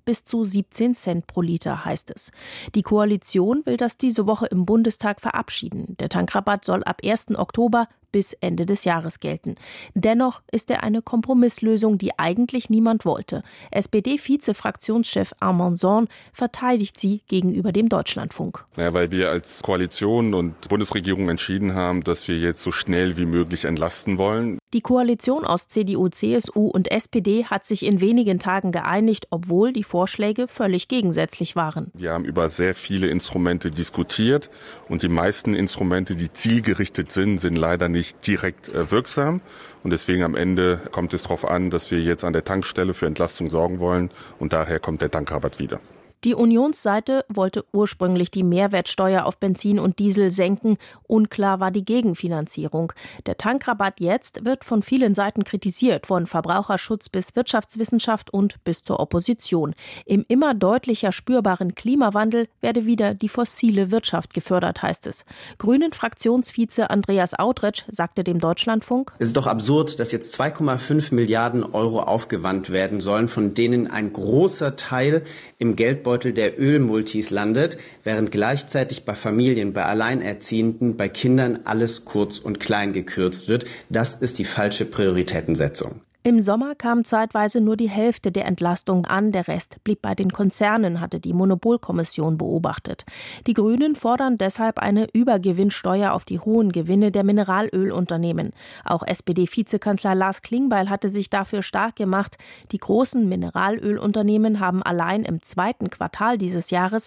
bis zu 17 Cent pro Liter, heißt es. Die Koalition will das diese Woche im Bundestag verabschieden. Der Tankrabatt soll ab 1. Oktober bis Ende des Jahres gelten. Dennoch ist er eine Kompromisslösung, die eigentlich niemand wollte. SPD-Vize-Fraktionschef Armand Zorn verteidigt sie gegenüber dem Deutschlandfunk. Weil wir als Koalition und Bundesregierung entschieden haben, dass wir jetzt so schnell wie möglich entlasten wollen. Die Koalition aus CDU, CSU und SPD hat sich in wenigen Tagen geeinigt, obwohl die Vorschläge völlig gegensätzlich waren. Wir haben über sehr viele Instrumente diskutiert und die meisten Instrumente, die zielgerichtet sind leider nicht direkt wirksam. Und deswegen am Ende kommt es darauf an, dass wir jetzt an der Tankstelle für Entlastung sorgen wollen und daher kommt der Tankrabatt wieder. Die Unionsseite wollte ursprünglich die Mehrwertsteuer auf Benzin und Diesel senken. Unklar war die Gegenfinanzierung. Der Tankrabatt jetzt wird von vielen Seiten kritisiert, von Verbraucherschutz bis Wirtschaftswissenschaft und bis zur Opposition. Im immer deutlicher spürbaren Klimawandel werde wieder die fossile Wirtschaft gefördert, heißt es. Grünen-Fraktionsvize Andreas Autretsch sagte dem Deutschlandfunk: Es ist doch absurd, dass jetzt 2,5 Milliarden Euro aufgewandt werden sollen, von denen ein großer Teil im Geldbeutel der Ölmultis landet, während gleichzeitig bei Familien, bei Alleinerziehenden, bei Kindern alles kurz und klein gekürzt wird. Das ist die falsche Prioritätensetzung. Im Sommer kam zeitweise nur die Hälfte der Entlastung an, der Rest blieb bei den Konzernen, hatte die Monopolkommission beobachtet. Die Grünen fordern deshalb eine Übergewinnsteuer auf die hohen Gewinne der Mineralölunternehmen. Auch SPD-Vizekanzler Lars Klingbeil hatte sich dafür stark gemacht. Die großen Mineralölunternehmen haben allein im zweiten Quartal dieses Jahres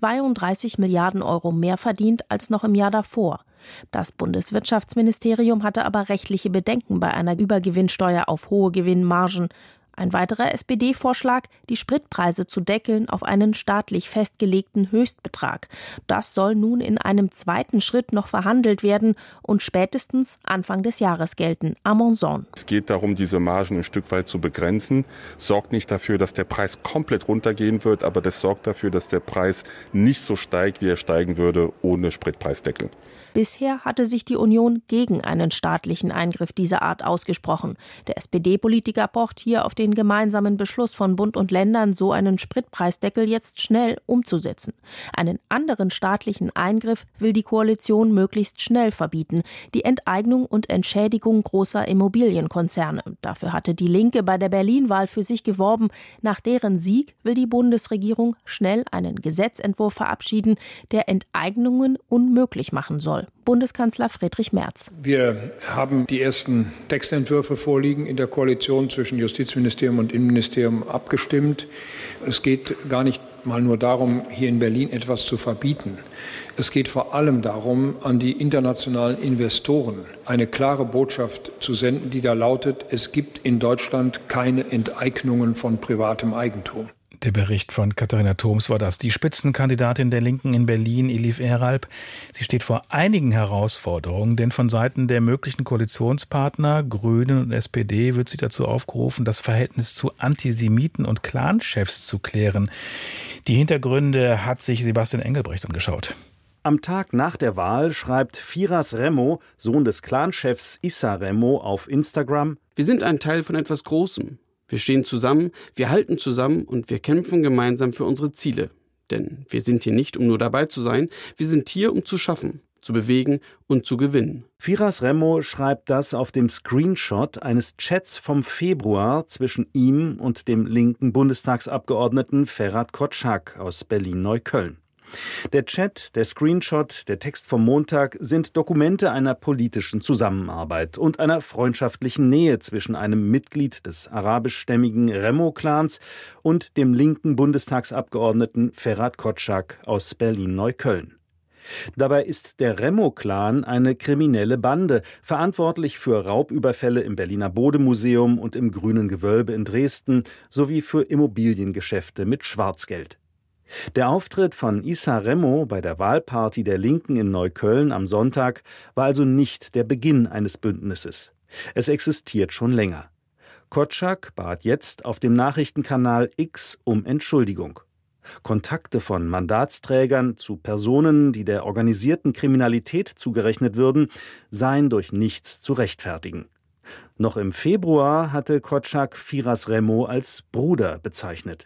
32 Milliarden Euro mehr verdient als noch im Jahr davor. Das Bundeswirtschaftsministerium hatte aber rechtliche Bedenken bei einer Übergewinnsteuer auf hohe Gewinnmargen. Ein weiterer SPD-Vorschlag, die Spritpreise zu deckeln auf einen staatlich festgelegten Höchstbetrag. Das soll nun in einem zweiten Schritt noch verhandelt werden und spätestens Anfang des Jahres gelten. Armand Zorn. Es geht darum, diese Margen ein Stück weit zu begrenzen. Sorgt nicht dafür, dass der Preis komplett runtergehen wird, aber das sorgt dafür, dass der Preis nicht so steigt, wie er steigen würde ohne Spritpreisdeckel. Bisher hatte sich die Union gegen einen staatlichen Eingriff dieser Art ausgesprochen. Der SPD-Politiker pocht hier auf den gemeinsamen Beschluss von Bund und Ländern, so einen Spritpreisdeckel jetzt schnell umzusetzen. Einen anderen staatlichen Eingriff will die Koalition möglichst schnell verbieten: die Enteignung und Entschädigung großer Immobilienkonzerne. Dafür hatte die Linke bei der Berlin-Wahl für sich geworben. Nach deren Sieg will die Bundesregierung schnell einen Gesetzentwurf verabschieden, der Enteignungen unmöglich machen soll. Bundeskanzler Friedrich Merz. Wir haben die ersten Textentwürfe vorliegen in der Koalition zwischen Justizministerium und Innenministerium abgestimmt. Es geht gar nicht mal nur darum, hier in Berlin etwas zu verbieten. Es geht vor allem darum, an die internationalen Investoren eine klare Botschaft zu senden, die da lautet: Es gibt in Deutschland keine Enteignungen von privatem Eigentum. Der Bericht von Katharina Thoms war das. Die Spitzenkandidatin der Linken in Berlin, Elif Eralp, sie steht vor einigen Herausforderungen, denn von Seiten der möglichen Koalitionspartner Grünen und SPD wird sie dazu aufgerufen, das Verhältnis zu Antisemiten und Clanchefs zu klären. Die Hintergründe hat sich Sebastian Engelbrecht angeschaut. Am Tag nach der Wahl schreibt Firas Remo, Sohn des Clanchefs Issa Remo, auf Instagram: Wir sind ein Teil von etwas Großem. Wir stehen zusammen, wir halten zusammen und wir kämpfen gemeinsam für unsere Ziele. Denn wir sind hier nicht, um nur dabei zu sein, wir sind hier, um zu schaffen, zu bewegen und zu gewinnen. Firas Remo schreibt das auf dem Screenshot eines Chats vom Februar zwischen ihm und dem linken Bundestagsabgeordneten Ferhat Kotschak aus Berlin-Neukölln. Der Chat, der Screenshot, der Text vom Montag sind Dokumente einer politischen Zusammenarbeit und einer freundschaftlichen Nähe zwischen einem Mitglied des arabischstämmigen Remo-Clans und dem linken Bundestagsabgeordneten Ferhat Kotschak aus Berlin-Neukölln. Dabei ist der Remo-Clan eine kriminelle Bande, verantwortlich für Raubüberfälle im Berliner Bode-Museum und im Grünen Gewölbe in Dresden sowie für Immobiliengeschäfte mit Schwarzgeld. Der Auftritt von Issa Remo bei der Wahlparty der Linken in Neukölln am Sonntag war also nicht der Beginn eines Bündnisses. Es existiert schon länger. Kotschak bat jetzt auf dem Nachrichtenkanal X um Entschuldigung. Kontakte von Mandatsträgern zu Personen, die der organisierten Kriminalität zugerechnet würden, seien durch nichts zu rechtfertigen. Noch im Februar hatte Kotschak Firas Remo als Bruder bezeichnet.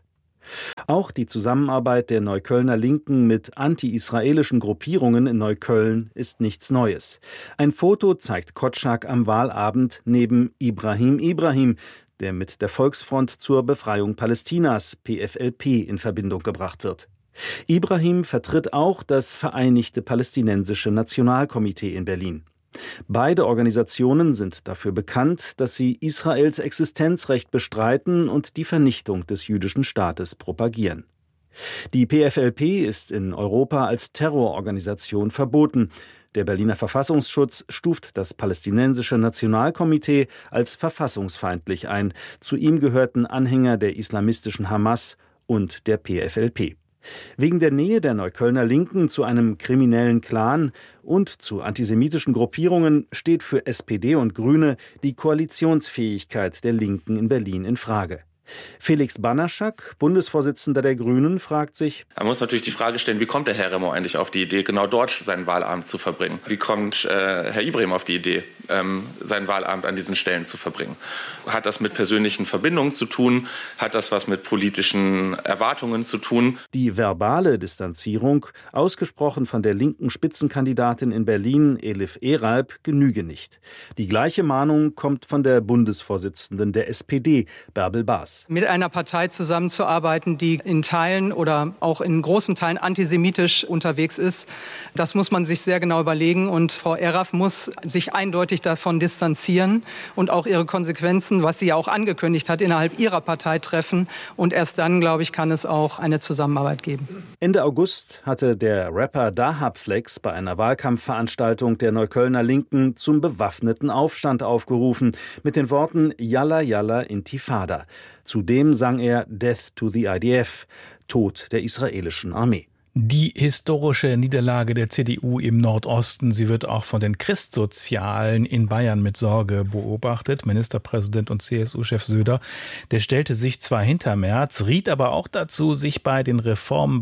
Auch die Zusammenarbeit der Neuköllner Linken mit anti-israelischen Gruppierungen in Neukölln ist nichts Neues. Ein Foto zeigt Kotschak am Wahlabend neben Ibrahim, der mit der Volksfront zur Befreiung Palästinas, PFLP, in Verbindung gebracht wird. Ibrahim vertritt auch das Vereinigte Palästinensische Nationalkomitee in Berlin. Beide Organisationen sind dafür bekannt, dass sie Israels Existenzrecht bestreiten und die Vernichtung des jüdischen Staates propagieren. Die PFLP ist in Europa als Terrororganisation verboten. Der Berliner Verfassungsschutz stuft das Palästinensische Nationalkomitee als verfassungsfeindlich ein. Zu ihm gehörten Anhänger der islamistischen Hamas und der PFLP. Wegen der Nähe der Neuköllner Linken zu einem kriminellen Clan und zu antisemitischen Gruppierungen steht für SPD und Grüne die Koalitionsfähigkeit der Linken in Berlin in Frage. Felix Banaschak, Bundesvorsitzender der Grünen, fragt sich: Man muss natürlich die Frage stellen, wie kommt der Herr Remo eigentlich auf die Idee, genau dort seinen Wahlabend zu verbringen? Wie kommt Herr Ibrahim auf die Idee, seinen Wahlabend an diesen Stellen zu verbringen? Hat das mit persönlichen Verbindungen zu tun? Hat das was mit politischen Erwartungen zu tun? Die verbale Distanzierung, ausgesprochen von der linken Spitzenkandidatin in Berlin, Elif Eralp, genüge nicht. Die gleiche Mahnung kommt von der Bundesvorsitzenden der SPD, Bärbel Baas. Mit einer Partei zusammenzuarbeiten, die in Teilen oder auch in großen Teilen antisemitisch unterwegs ist, das muss man sich sehr genau überlegen. Und Frau Eralp muss sich eindeutig davon distanzieren und auch ihre Konsequenzen, was sie ja auch angekündigt hat, innerhalb ihrer Partei treffen. Und erst dann, glaube ich, kann es auch eine Zusammenarbeit geben. Ende August hatte der Rapper Dahab Flex bei einer Wahlkampfveranstaltung der Neuköllner Linken zum bewaffneten Aufstand aufgerufen, mit den Worten Yalla Yalla Intifada. Zudem sang er Death to the IDF, Tod der israelischen Armee. Die historische Niederlage der CDU im Nordosten, sie wird auch von den Christsozialen in Bayern mit Sorge beobachtet. Ministerpräsident und CSU-Chef Söder, der stellte sich zwar hinter Merz, riet aber auch dazu, sich bei den Reformen,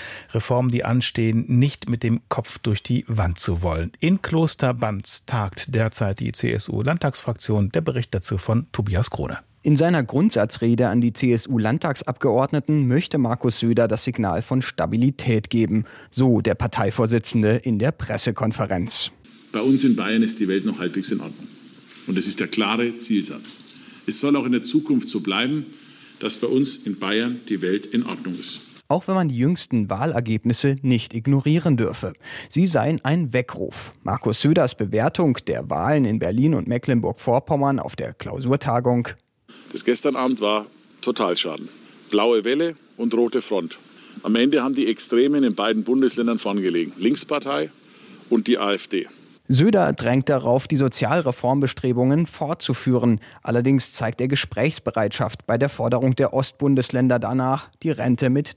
die anstehen, nicht mit dem Kopf durch die Wand zu wollen. In Klosterbanz tagt derzeit die CSU-Landtagsfraktion. Der Bericht dazu von Tobias Krone. In seiner Grundsatzrede an die CSU-Landtagsabgeordneten möchte Markus Söder das Signal von Stabilität geben, so der Parteivorsitzende in der Pressekonferenz. Bei uns in Bayern ist die Welt noch halbwegs in Ordnung. Und das ist der klare Zielsatz. Es soll auch in der Zukunft so bleiben, dass bei uns in Bayern die Welt in Ordnung ist. Auch wenn man die jüngsten Wahlergebnisse nicht ignorieren dürfe. Sie seien ein Weckruf. Markus Söders Bewertung der Wahlen in Berlin und Mecklenburg-Vorpommern auf der Klausurtagung: Das gestern Abend war Totalschaden. Blaue Welle und rote Front. Am Ende haben die Extremen in beiden Bundesländern vorn gelegen. Linkspartei und die AfD. Söder drängt darauf, die Sozialreformbestrebungen fortzuführen. Allerdings zeigt er Gesprächsbereitschaft bei der Forderung der Ostbundesländer danach, die Rente mit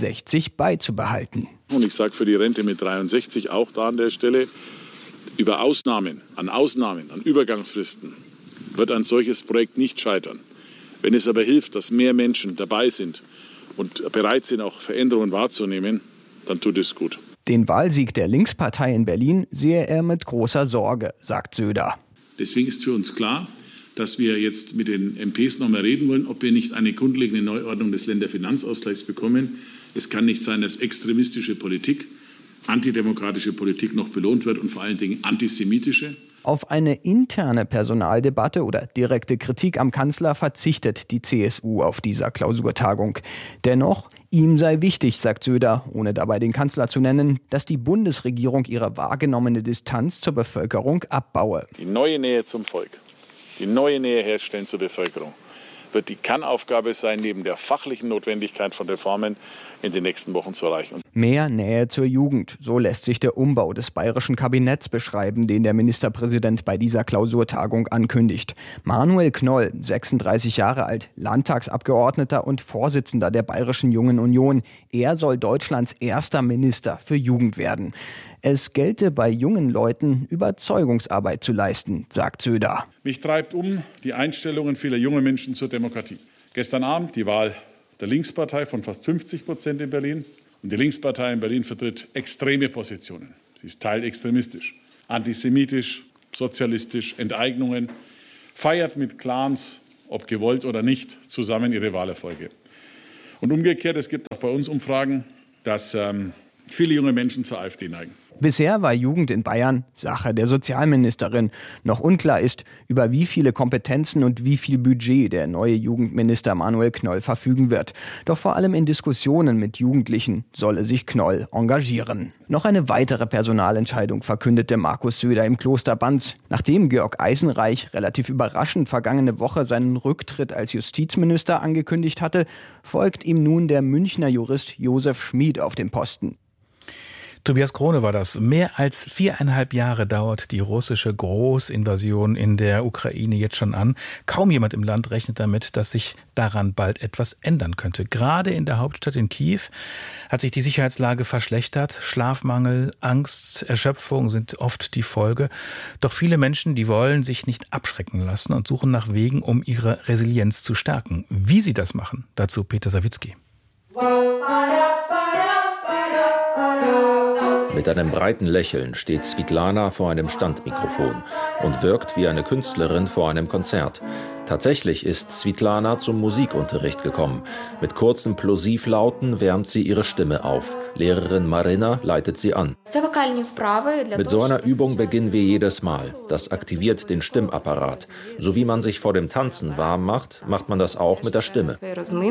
63 beizubehalten. Und ich sage für die Rente mit 63 auch da an der Stelle, über Ausnahmen, an Übergangsfristen wird ein solches Projekt nicht scheitern. Wenn es aber hilft, dass mehr Menschen dabei sind und bereit sind, auch Veränderungen wahrzunehmen, dann tut es gut. Den Wahlsieg der Linkspartei in Berlin sehe er mit großer Sorge, sagt Söder. Deswegen ist für uns klar, dass wir jetzt mit den MPs noch mal reden wollen, ob wir nicht eine grundlegende Neuordnung des Länderfinanzausgleichs bekommen. Es kann nicht sein, dass extremistische Politik, antidemokratische Politik noch belohnt wird und vor allen Dingen antisemitische. Auf eine interne Personaldebatte oder direkte Kritik am Kanzler verzichtet die CSU auf dieser Klausurtagung. Dennoch, ihm sei wichtig, sagt Söder, ohne dabei den Kanzler zu nennen, dass die Bundesregierung ihre wahrgenommene Distanz zur Bevölkerung abbaue. Die neue Nähe zum Volk, die neue Nähe herstellen zur Bevölkerung, wird die Kernaufgabe sein, neben der fachlichen Notwendigkeit von Reformen in den nächsten Wochen zu erreichen. Mehr Nähe zur Jugend, so lässt sich der Umbau des bayerischen Kabinetts beschreiben, den der Ministerpräsident bei dieser Klausurtagung ankündigt. Manuel Knoll, 36 Jahre alt, Landtagsabgeordneter und Vorsitzender der Bayerischen Jungen Union. Er soll Deutschlands erster Minister für Jugend werden. Es gelte bei jungen Leuten, Überzeugungsarbeit zu leisten, sagt Söder. Mich treibt die Einstellungen vieler junger Menschen zur Demokratie. Gestern Abend die Wahl der Linkspartei von fast 50% in Berlin. Und die Linkspartei in Berlin vertritt extreme Positionen. Sie ist teilextremistisch, antisemitisch, sozialistisch, Enteignungen, feiert mit Clans, ob gewollt oder nicht, zusammen ihre Wahlerfolge. Und umgekehrt, es gibt auch bei uns Umfragen, dass viele junge Menschen zur AfD neigen. Bisher war Jugend in Bayern Sache der Sozialministerin. Noch unklar ist, über wie viele Kompetenzen und wie viel Budget der neue Jugendminister Manuel Knoll verfügen wird. Doch vor allem in Diskussionen mit Jugendlichen solle sich Knoll engagieren. Noch eine weitere Personalentscheidung verkündete Markus Söder im Kloster Banz. Nachdem Georg Eisenreich relativ überraschend vergangene Woche seinen Rücktritt als Justizminister angekündigt hatte, folgt ihm nun der Münchner Jurist Josef Schmid auf dem Posten. Tobias Krone war das. Mehr als 4,5 Jahre dauert die russische Großinvasion in der Ukraine jetzt schon an. Kaum jemand im Land rechnet damit, dass sich daran bald etwas ändern könnte. Gerade in der Hauptstadt in Kiew hat sich die Sicherheitslage verschlechtert. Schlafmangel, Angst, Erschöpfung sind oft die Folge. Doch viele Menschen, die wollen sich nicht abschrecken lassen und suchen nach Wegen, um ihre Resilienz zu stärken. Wie sie das machen, dazu Peter Sawicki. Mit einem breiten Lächeln steht Svitlana vor einem Standmikrofon und wirkt wie eine Künstlerin vor einem Konzert. Tatsächlich ist Svitlana zum Musikunterricht gekommen. Mit kurzen Plosivlauten wärmt sie ihre Stimme auf. Lehrerin Marina leitet sie an. Mit so einer Übung beginnen wir jedes Mal. Das aktiviert den Stimmapparat. So wie man sich vor dem Tanzen warm macht, macht man das auch mit der Stimme.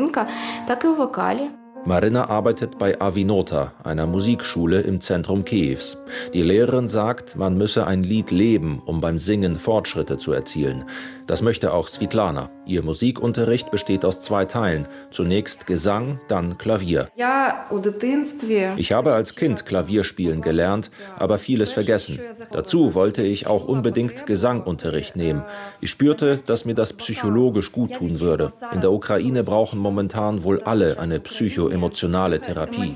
Marina arbeitet bei Avinota, einer Musikschule im Zentrum Kiews. Die Lehrerin sagt, man müsse ein Lied leben, um beim Singen Fortschritte zu erzielen. Das möchte auch Svitlana. Ihr Musikunterricht besteht aus 2 Teilen. Zunächst Gesang, dann Klavier. Ich habe als Kind Klavier spielen gelernt, aber vieles vergessen. Dazu wollte ich auch unbedingt Gesangunterricht nehmen. Ich spürte, dass mir das psychologisch gut tun würde. In der Ukraine brauchen momentan wohl alle eine psychoemotionale Therapie.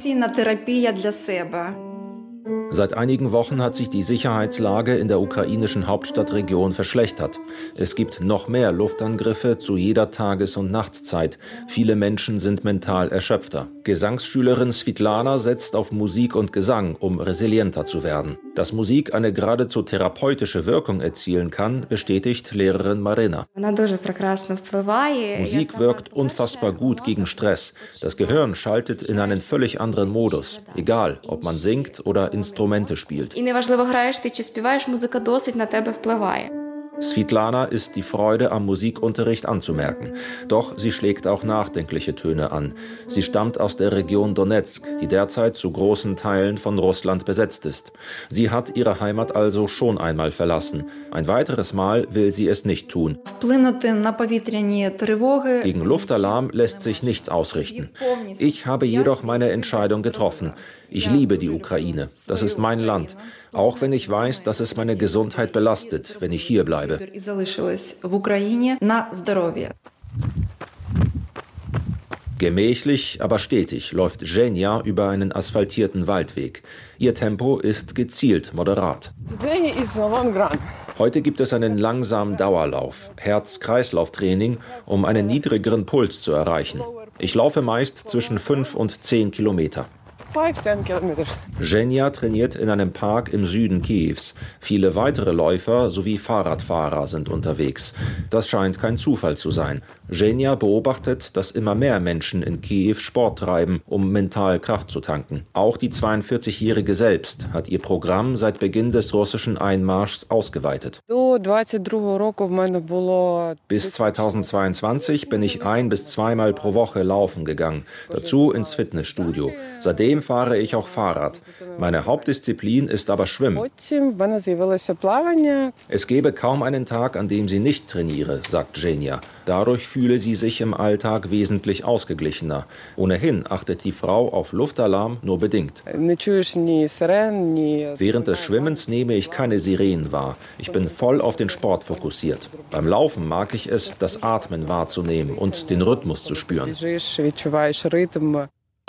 Seit einigen Wochen hat sich die Sicherheitslage in der ukrainischen Hauptstadtregion verschlechtert. Es gibt noch mehr Luftangriffe zu jeder Tages- und Nachtzeit. Viele Menschen sind mental erschöpfter. Gesangsschülerin Svitlana setzt auf Musik und Gesang, um resilienter zu werden. Dass Musik eine geradezu therapeutische Wirkung erzielen kann, bestätigt Lehrerin Marina. Musik wirkt unfassbar gut gegen Stress. Das Gehirn schaltet in einen völlig anderen Modus, egal ob man singt oder Instrumente spielt. Svitlana ist die Freude am Musikunterricht anzumerken. Doch sie schlägt auch nachdenkliche Töne an. Sie stammt aus der Region Donetsk, die derzeit zu großen Teilen von Russland besetzt ist. Sie hat ihre Heimat also schon einmal verlassen. Ein weiteres Mal will sie es nicht tun. Gegen Luftalarm lässt sich nichts ausrichten. Ich habe jedoch meine Entscheidung getroffen. Ich liebe die Ukraine. Das ist mein Land. Auch wenn ich weiß, dass es meine Gesundheit belastet, wenn ich hier bleibe. Gemächlich, aber stetig läuft Zhenya über einen asphaltierten Waldweg. Ihr Tempo ist gezielt moderat. Heute gibt es einen langsamen Dauerlauf, Herz-Kreislauf-Training, um einen niedrigeren Puls zu erreichen. Ich laufe meist zwischen 5 und 10 Kilometer. Zhenya trainiert in einem Park im Süden Kiews. Viele weitere Läufer sowie Fahrradfahrer sind unterwegs. Das scheint kein Zufall zu sein. Zhenya beobachtet, dass immer mehr Menschen in Kiew Sport treiben, um mental Kraft zu tanken. Auch die 42-Jährige selbst hat ihr Programm seit Beginn des russischen Einmarschs ausgeweitet. Bis 2022 bin ich 1- bis 2-mal pro Woche laufen gegangen, dazu ins Fitnessstudio. Seitdem fahre ich auch Fahrrad. Meine Hauptdisziplin ist aber Schwimmen. Es gäbe kaum einen Tag, an dem sie nicht trainiere, sagt Zhenya. Dadurch fühle sie sich im Alltag wesentlich ausgeglichener. Ohnehin achtet die Frau auf Luftalarm nur bedingt. Während des Schwimmens nehme ich keine Sirenen wahr. Ich bin voll auf den Sport fokussiert. Beim Laufen mag ich es, das Atmen wahrzunehmen und den Rhythmus zu spüren.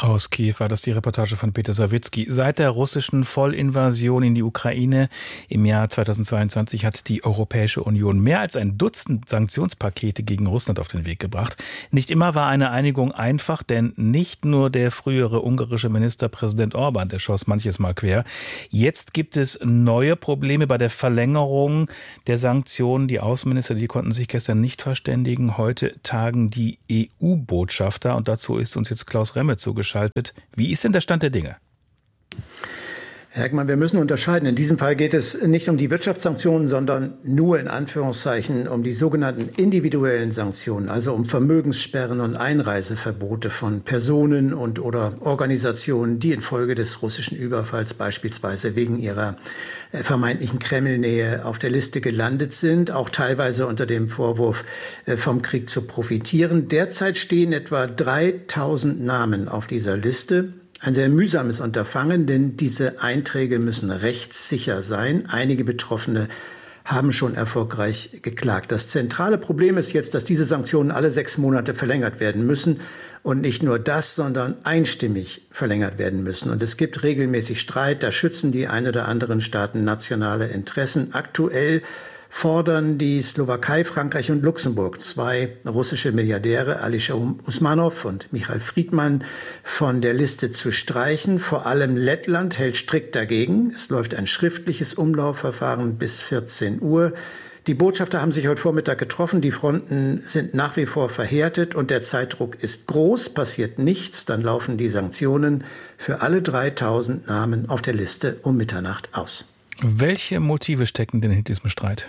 Aus Kiew war das die Reportage von Peter Sawicki. Seit der russischen Vollinvasion in die Ukraine im Jahr 2022 hat die Europäische Union mehr als ein Dutzend Sanktionspakete gegen Russland auf den Weg gebracht. Nicht immer war eine Einigung einfach, denn nicht nur der frühere ungarische Ministerpräsident Orban, der schoss manches Mal quer. Jetzt gibt es neue Probleme bei der Verlängerung der Sanktionen. Die Außenminister, die konnten sich gestern nicht verständigen. Heute tagen die EU-Botschafter und dazu ist uns jetzt Klaus Remme zugeschaltet. Wie ist denn der Stand der Dinge? Herr Heckmann, wir müssen unterscheiden. In diesem Fall geht es nicht um die Wirtschaftssanktionen, sondern nur in Anführungszeichen um die sogenannten individuellen Sanktionen, also um Vermögenssperren und Einreiseverbote von Personen und oder Organisationen, die infolge des russischen Überfalls beispielsweise wegen ihrer vermeintlichen Kremlnähe auf der Liste gelandet sind, auch teilweise unter dem Vorwurf, vom Krieg zu profitieren. Derzeit stehen etwa 3000 Namen auf dieser Liste. Ein sehr mühsames Unterfangen, denn diese Einträge müssen rechtssicher sein. Einige Betroffene haben schon erfolgreich geklagt. Das zentrale Problem ist jetzt, dass diese Sanktionen alle 6 Monate verlängert werden müssen. Und nicht nur das, sondern einstimmig verlängert werden müssen. Und es gibt regelmäßig Streit. Da schützen die ein oder anderen Staaten nationale Interessen. Aktuell fordern die Slowakei, Frankreich und Luxemburg 2 russische Milliardäre, Alisher Usmanov und Michail Friedman, von der Liste zu streichen. Vor allem Lettland hält strikt dagegen. Es läuft ein schriftliches Umlaufverfahren bis 14 Uhr. Die Botschafter haben sich heute Vormittag getroffen. Die Fronten sind nach wie vor verhärtet und der Zeitdruck ist groß. Passiert nichts, dann laufen die Sanktionen für alle 3000 Namen auf der Liste um Mitternacht aus. Welche Motive stecken denn hinter diesem Streit?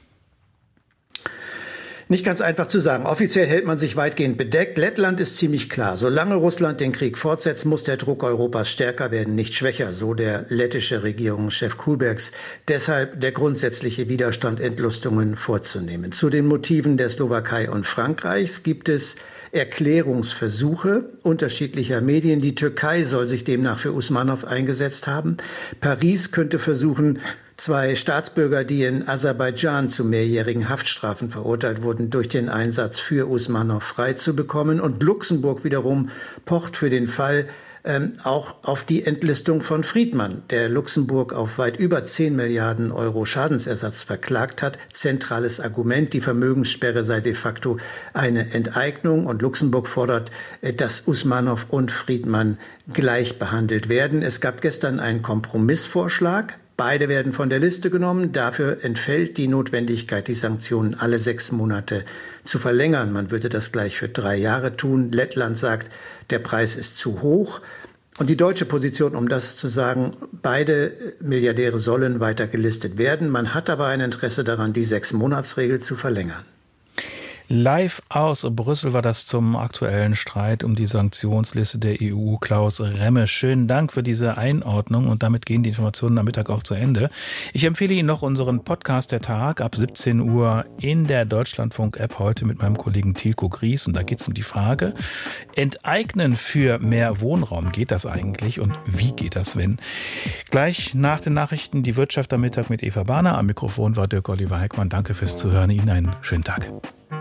Nicht ganz einfach zu sagen. Offiziell hält man sich weitgehend bedeckt. Lettland ist ziemlich klar. Solange Russland den Krieg fortsetzt, muss der Druck Europas stärker werden, nicht schwächer, so der lettische Regierungschef Kulbergs. Deshalb der grundsätzliche Widerstand, Entlastungen vorzunehmen. Zu den Motiven der Slowakei und Frankreichs gibt es Erklärungsversuche unterschiedlicher Medien. Die Türkei soll sich demnach für Usmanov eingesetzt haben. Paris könnte versuchen, 2 Staatsbürger, die in Aserbaidschan zu mehrjährigen Haftstrafen verurteilt wurden, durch den Einsatz für Usmanov freizubekommen. Und Luxemburg wiederum pocht für den Fall auch auf die Entlistung von Friedman, der Luxemburg auf weit über 10 Milliarden Euro Schadensersatz verklagt hat. Zentrales Argument, die Vermögenssperre sei de facto eine Enteignung. Und Luxemburg fordert, dass Usmanov und Friedman gleich behandelt werden. Es gab gestern einen Kompromissvorschlag. Beide werden von der Liste genommen. Dafür entfällt die Notwendigkeit, die Sanktionen alle 6 Monate zu verlängern. Man würde das gleich für 3 Jahre tun. Lettland sagt, der Preis ist zu hoch. Und die deutsche Position, um das zu sagen, beide Milliardäre sollen weiter gelistet werden. Man hat aber ein Interesse daran, die 6-Monats-Regel zu verlängern. Live aus Brüssel war das zum aktuellen Streit um die Sanktionsliste der EU. Klaus Remme, schönen Dank für diese Einordnung und damit gehen die Informationen am Mittag auch zu Ende. Ich empfehle Ihnen noch unseren Podcast Der Tag ab 17 Uhr in der Deutschlandfunk-App heute mit meinem Kollegen Tilko Gries und da geht es um die Frage, enteignen für mehr Wohnraum, geht das eigentlich und wie geht das, wenn? Gleich nach den Nachrichten die Wirtschaft am Mittag mit Eva Bahner. Am Mikrofon war Dirk Oliver Heckmann. Danke fürs Zuhören. Ihnen einen schönen Tag.